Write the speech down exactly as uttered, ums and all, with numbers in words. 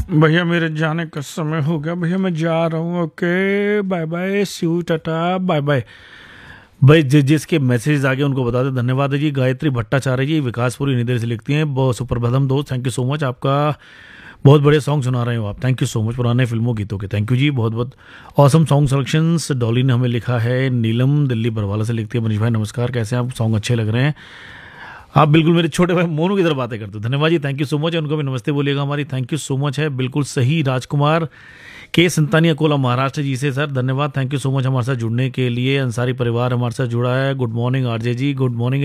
भैया मेरे जाने का समय हो गया भैया, मैं जा रहा हूँ। Okay bye bye, C you, Tata, bye bye. भाई जि, जिसके मैसेज आ गए उनको बता दें धन्यवाद है जी। गायत्री भट्टाचार्य जी विकासपुरी निधि से लिखती हैं, बहुत सुप्रभातम दोस्त, थैंक यू सो मच। आपका बहुत बढ़िया सॉन्ग सुना रहे हो आप, थैंक यू सो मच। पुराने फिल्मों गीतों के थैंक यू जी, बहुत बहुत ऑसम सॉन्ग सेलेक्शंस। डॉली ने हमें लिखा है, नीलम दिल्ली बरवाला से लिखती है, मनीष भाई नमस्कार, कैसे हैं आप, सॉन्ग अच्छे लग रहे हैं। आप बिल्कुल मेरे छोटे भाई मोनू की तरह बातें करते हो, धन्यवाद जी, थैंक यू सो मच। उनको भी नमस्ते बोलिएगा हमारी, थैंक यू सो मच है, बिल्कुल सही। राजकुमार के संतानी अकोला महाराष्ट्र जी से सर धन्यवाद, थैंक यू सो मच हमारे साथ जुड़ने के लिए। अंसारी परिवार हमारे साथ जुड़ा है, गुड मॉर्निंग आरजे जी, गुड मॉर्निंग।